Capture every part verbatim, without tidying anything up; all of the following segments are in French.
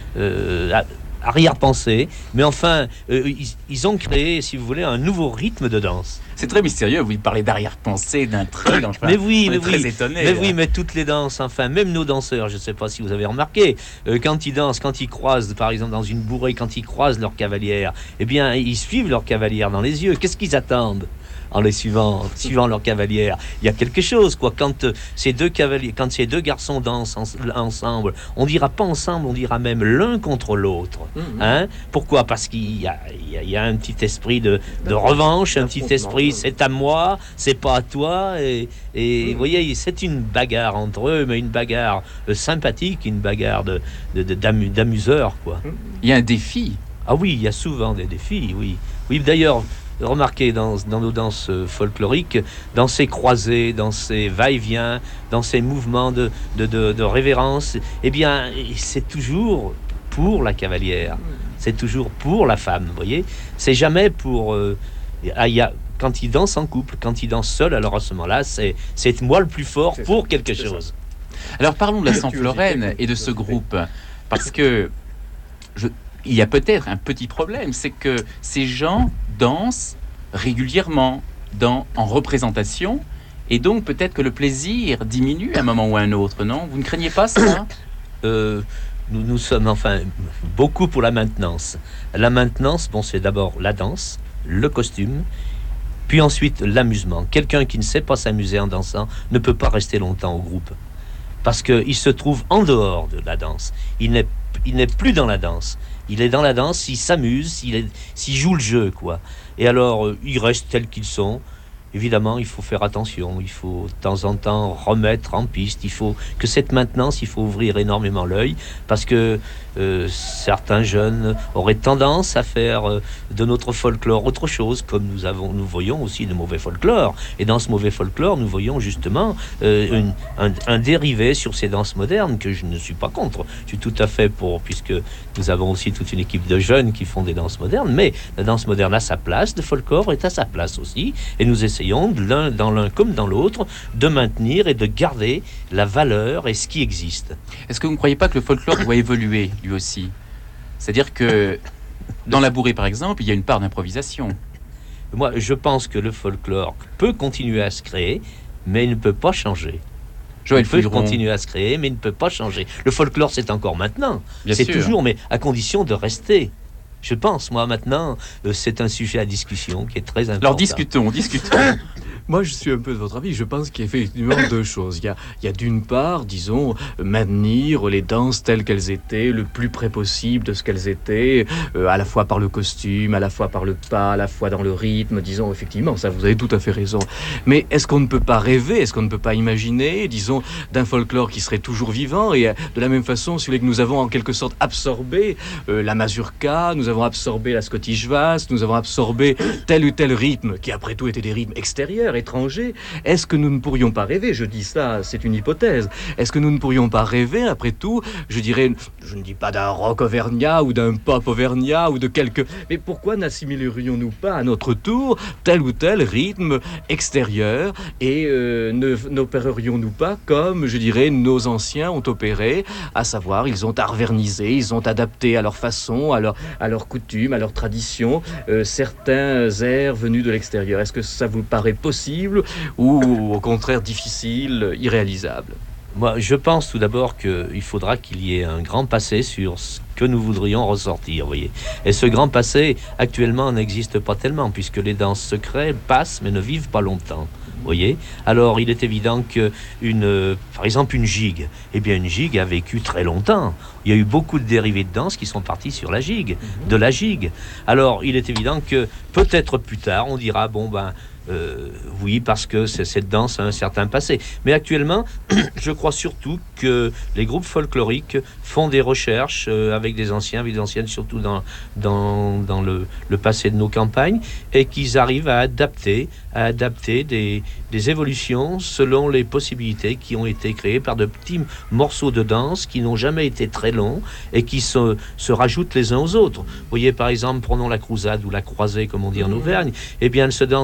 euh, arrière-pensée, mais enfin, euh, ils, ils ont créé, si vous voulez, un nouveau rythme de danse. C'est très mystérieux, vous parlez d'arrière-pensée, d'intrigue, enfin, mais oui, on mais est très oui, étonné. mais hein. oui, mais toutes les danses, enfin, même nos danseurs, je ne sais pas si vous avez remarqué, euh, quand ils dansent, quand ils croisent, par exemple, dans une bourrée, quand ils croisent leur cavalière, eh bien, ils suivent leur cavalière dans les yeux. Qu'est-ce qu'ils attendent en les suivant, suivant leur cavalière? Il y a quelque chose, quoi. Quand euh, ces deux cavaliers, quand ces deux garçons dansent en, ensemble, on dira pas ensemble, on dira même l'un contre l'autre. Hein? Pourquoi? Parce qu'il y a, il y a, il y a un petit esprit de, de revanche, un petit esprit, c'est à moi, c'est pas à toi, et, et vous voyez, c'est une bagarre entre eux, mais une bagarre euh, sympathique, une bagarre de, de, de, d'amu, d'amuseurs, quoi. Il y a un défi. Ah oui, il y a souvent des défis, oui. Oui, d'ailleurs, remarquez dans, dans nos danses folkloriques, dans ces croisés, dans ces va-et-vient, dans ces mouvements de, de, de, de révérence, eh bien, c'est toujours pour la cavalière, c'est toujours pour la femme, vous voyez. C'est jamais pour... Euh, ah, y a, quand ils dansent en couple, quand ils dansent seuls, alors à ce moment-là, c'est, c'est moi le plus fort c'est pour ça, quelque chose. Ça. Alors parlons de la Saint-Florène et de ce groupe, parce que... Je... Il y a peut-être un petit problème, c'est que ces gens dansent régulièrement dans, en représentation, et donc peut-être que le plaisir diminue à un moment ou à un autre, non? Vous ne craignez pas ça? euh, nous, nous sommes enfin beaucoup pour la maintenance. La maintenance, bon, c'est d'abord la danse, le costume, puis ensuite l'amusement. Quelqu'un qui ne sait pas s'amuser en dansant ne peut pas rester longtemps au groupe, parce qu'il se trouve en dehors de la danse. Il n'est, il n'est plus dans la danse. Il est dans la danse, il s'amuse, s'il, est, s'il joue le jeu, quoi. Et alors, euh, ils restent tels qu'ils sont. Évidemment, il faut faire attention. Il faut de temps en temps remettre en piste. Il faut que cette maintenance, il faut ouvrir énormément l'œil, parce que euh, certains jeunes auraient tendance à faire euh, de notre folklore autre chose, comme nous avons, nous voyons aussi de mauvais folklore. Et dans ce mauvais folklore, nous voyons justement euh, une, un, un dérivé sur ces danses modernes que je ne suis pas contre. Je suis tout à fait pour, puisque nous avons aussi toute une équipe de jeunes qui font des danses modernes. Mais la danse moderne a sa place, le folklore est à sa place aussi, et nous essayons de l'un, dans l'un comme dans l'autre, de maintenir et de garder la valeur et ce qui existe. Est-ce que vous ne croyez pas que le folklore doit évoluer lui aussi? C'est-à-dire que dans la bourrée, par exemple, il y a une part d'improvisation. Moi, je pense que le folklore peut continuer à se créer, mais il ne peut pas changer. Joël il peut Fouilleron. continuer à se créer, mais il ne peut pas changer. Le folklore, c'est encore maintenant. Bien c'est sûr. toujours, mais à condition de rester. Je pense, moi, maintenant, euh, c'est un sujet à discussion qui est très important. Alors discutons, discutons. Moi, je suis un peu de votre avis. Je pense qu'il y a effectivement deux choses. Il y a, il y a d'une part, disons, maintenir les danses telles qu'elles étaient, le plus près possible de ce qu'elles étaient, euh, à la fois par le costume, à la fois par le pas, à la fois dans le rythme, disons, effectivement, ça, vous avez tout à fait raison. Mais est-ce qu'on ne peut pas rêver, est-ce qu'on ne peut pas imaginer, disons, d'un folklore qui serait toujours vivant, et de la même façon, celui que nous avons en quelque sorte absorbé, euh, la mazurka, nous avons absorbé la Scottish Bass, nous avons absorbé tel ou tel rythme, qui après tout étaient des rythmes extérieurs, étrangers. Est-ce que nous ne pourrions pas rêver, je dis ça, c'est une hypothèse, est-ce que nous ne pourrions pas rêver, après tout, je dirais, je ne dis pas d'un rock auvergnat ou d'un pop auvergnat ou de quelque... Mais pourquoi n'assimilerions-nous pas à notre tour tel ou tel rythme extérieur et euh, ne, n'opérerions-nous pas comme, je dirais, nos anciens ont opéré, à savoir, ils ont arvernisé, ils ont adapté à leur façon, à leur, à leurs coutumes, à leurs traditions, euh, certains airs venus de l'extérieur. Est-ce que ça vous paraît possible ou au contraire difficile, irréalisable? Moi, je pense tout d'abord qu'il faudra qu'il y ait un grand passé sur ce que nous voudrions ressortir, vous voyez. Et ce grand passé, actuellement, n'existe pas tellement, puisque les danses se créent, passent, mais ne vivent pas longtemps. Vous voyez. Alors, il est évident que, une, euh, par exemple, une gigue, eh bien, une gigue a vécu très longtemps. Il y a eu beaucoup de dérivés de danse qui sont partis sur la gigue, de la gigue. Alors, il est évident que, peut-être plus tard, on dira, bon, ben, Euh, oui, parce que c'est, cette danse a un certain passé. Mais actuellement, je crois surtout que les groupes folkloriques font des recherches euh, avec des anciens, avec des anciennes, surtout dans, dans, dans le, le passé de nos campagnes, et qu'ils arrivent à adapter, à adapter des, des évolutions selon les possibilités qui ont été créées par de petits morceaux de danse qui n'ont jamais été très longs et qui se, se rajoutent les uns aux autres. Vous voyez, par exemple, prenons la crousade ou la croisée, comme on dit en Auvergne, eh bien, elle se danse de différentes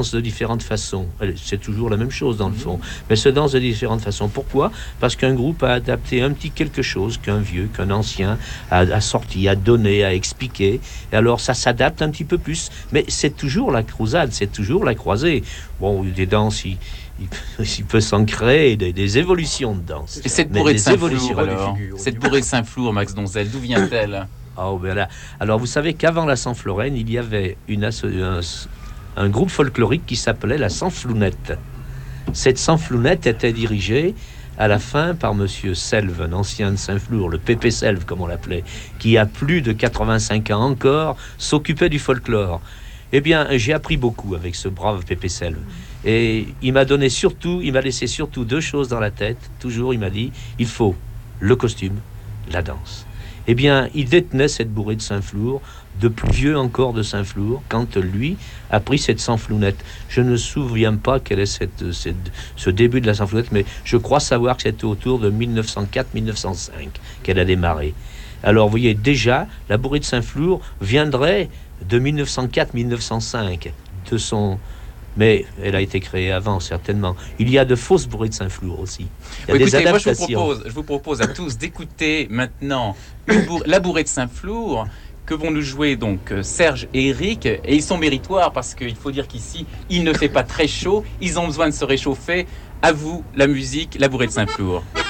différentes façons. C'est toujours la même chose dans le fond, mais se danse de différentes façons. Pourquoi? Parce qu'un groupe a adapté un petit quelque chose qu'un vieux, qu'un ancien a, a sorti, a donné, a expliqué. Et alors ça s'adapte un petit peu plus. Mais c'est toujours la croisade, c'est toujours la croisée. Bon, des danses, il, il, il peut s'en créer des, des évolutions de danse. Et cette bourrée de Saint-Flour, alors, cette bourrée de Saint-Flour, Max Donzel, d'où vient-elle? Oh, ben là, alors vous savez qu'avant la Saint-Floraine, il y avait une, un, un groupe folklorique qui s'appelait la Saint-Flounette. Cette Saint-Flounette était dirigée à la fin par Monsieur Selve, un ancien de Saint-Flour, le Pépé Selve comme on l'appelait, qui a plus de quatre-vingt-cinq ans encore, s'occupait du folklore. Eh bien, j'ai appris beaucoup avec ce brave Pépé Selve. Et il m'a donné surtout, il m'a laissé surtout deux choses dans la tête. Toujours, il m'a dit, il faut le costume, la danse. Eh bien, il détenait cette bourrée de Saint-Flour, de plus vieux encore de Saint-Flour, quand lui a pris cette Saint-Flounette. Je ne me souviens pas quel est cette, cette, ce début de la Saint-Flounette, mais je crois savoir que c'était autour de mille neuf cent quatre mille neuf cent cinq qu'elle a démarré. Alors, vous voyez, déjà, la bourrée de Saint-Flour viendrait de mille neuf cent quatre mille neuf cent cinq, de son... Mais elle a été créée avant, certainement. Il y a de fausses bourrées de Saint-Flour aussi. Il y a oui, des écoutez, moi, je vous, adaptations. propose, je vous propose à tous d'écouter maintenant une bourre- la bourrée de Saint-Flour que vont nous jouer donc euh, Serge et Eric. Et ils sont méritoires parce qu'il faut dire qu'ici, il ne fait pas très chaud. Ils ont besoin de se réchauffer. À vous, la musique, la bourrée de Saint-Flour.